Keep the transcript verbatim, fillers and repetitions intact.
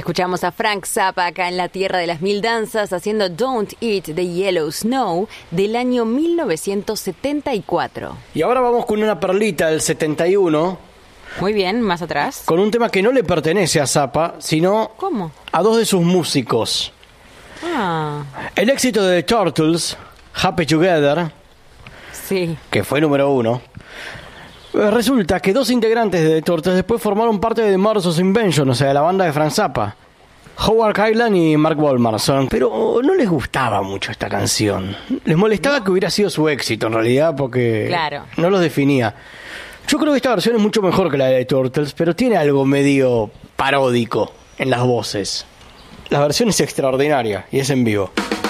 Escuchamos a Frank Zappa acá en La Tierra de las Mil Danzas haciendo Don't Eat the Yellow Snow del año mil novecientos setenta y cuatro. Y ahora vamos con una perlita del setenta y uno. Muy bien, más atrás. Con un tema que no le pertenece a Zappa, sino ¿Cómo? a dos de sus músicos. Ah. El éxito de The Turtles, Happy Together, Sí. que fue número uno. Resulta que dos integrantes de The Turtles después formaron parte de The Mars of Invention, o sea, de la banda de Frank Zappa. Howard Kaylan y Mark Wolmarson. Pero no les gustaba mucho esta canción. Les molestaba ¿No? que hubiera sido su éxito, en realidad, porque claro. no los definía. Yo creo que esta versión es mucho mejor que la de The Turtles, pero tiene algo medio paródico en las voces. La versión es extraordinaria y es en vivo.